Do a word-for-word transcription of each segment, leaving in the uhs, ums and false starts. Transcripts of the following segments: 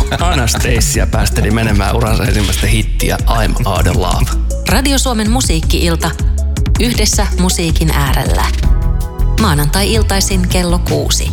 Anastasia päästeli menemään uransa ensimmäistä hittiä I'm Out of Love. Radio Suomen musiikki-ilta. Yhdessä musiikin äärellä. Maanantai-iltaisin kello kuusi.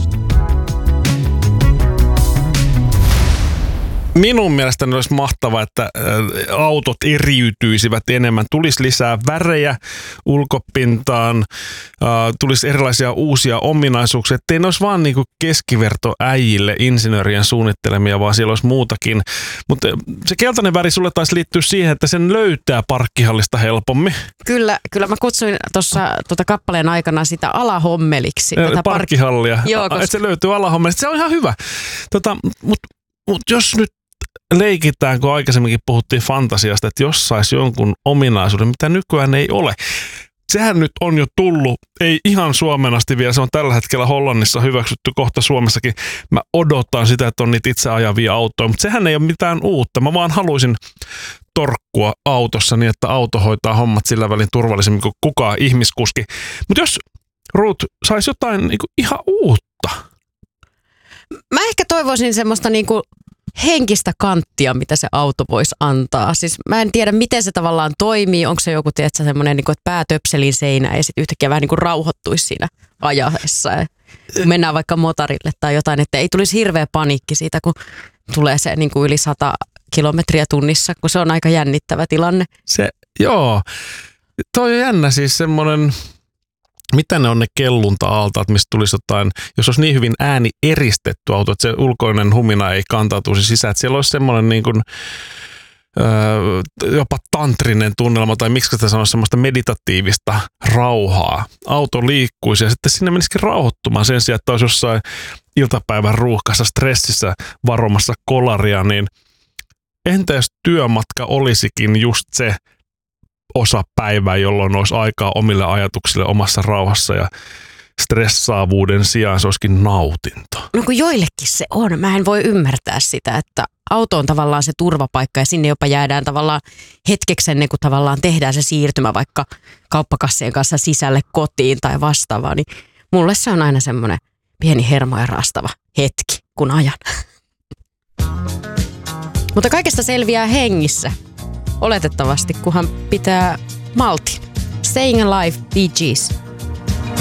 Minun mielestäni olisi mahtavaa, että autot eriytyisivät enemmän. Tulisi lisää värejä ulkopintaan, tulisi erilaisia uusia ominaisuuksia. Ettei ne olisi vaan niin kuin keskiverto äijille insinöörien suunnittelemia, vaan siellä olisi muutakin. Mutta se keltainen väri sulle taisi liittyä siihen, että sen löytää parkkihallista helpommin. Kyllä, kyllä mä kutsuin tuossa tuota kappaleen aikana sitä alahommeliksi. Tätä parkkihallia. Park... Joo, koska... Se löytyy alahommeliksi. Se on ihan hyvä. Tota, Mutta mut jos nyt leikitään, kun aikaisemminkin puhuttiin fantasiasta, että jos saisi jonkun ominaisuuden, mitä nykyään ei ole. Sehän nyt on jo tullut, ei ihan Suomen asti vielä, se on tällä hetkellä Hollannissa hyväksytty, kohta Suomessakin. Mä odotan sitä, että on niitä itse ajavia autoja, mutta sehän ei ole mitään uutta. Mä vaan haluaisin torkkua autossa niin, että auto hoitaa hommat sillä välin turvallisemmin kuin kukaan ihmiskuski. Mutta jos Ruth saisi jotain niin kuin ihan uutta. Mä ehkä toivoisin semmoista niinku henkistä kanttia, mitä se auto voisi antaa. Siis mä en tiedä, miten se tavallaan toimii. Onko se joku, tiedätkö, semmoinen, niin kuin, että pää töpselin seinään ja sitten yhtäkkiä vähän niin kuin rauhoittuisi siinä ajaessa. Ja mennään vaikka motorille tai jotain, että ei tulisi hirveä paniikki siitä, kun tulee se niin kuin yli sata kilometriä tunnissa, kun se on aika jännittävä tilanne. Se, joo. Toi on jännä siis semmoinen... Mitä ne on ne kellunta-altaat, mistä tulisi jotain, jos olisi niin hyvin ääni eristetty auto, että se ulkoinen humina ei kantautuisi sisään, että siellä olisi semmoinen niin kuin, öö, jopa tantrinen tunnelma, tai miksi sitä sanoisi semmoista meditatiivista rauhaa. Auto liikkuisi ja sitten sinne menisikin rauhoittumaan sen sijaan, että olisi jossain iltapäivän ruuhkassa stressissä varomassa kolaria, niin entä jos työmatka olisikin just se osa päivää, jolloin olisi aikaa omille ajatuksille omassa rauhassa ja stressaavuuden sijaan se olisikin nautinto. No kun joillekin se on. Mä en voi ymmärtää sitä, että auto on tavallaan se turvapaikka ja sinne jopa jäädään tavallaan hetkeksi ennen kuin tavallaan tehdään se siirtymä vaikka kauppakassien kanssa sisälle kotiin tai vastaavaa. Niin mulle se on aina semmoinen pieni hermoja raastava hetki, kun ajan. Mutta kaikesta selviää hengissä. Oletettavasti, kunhan pitää maltin. Staying Alive, Bee Gees.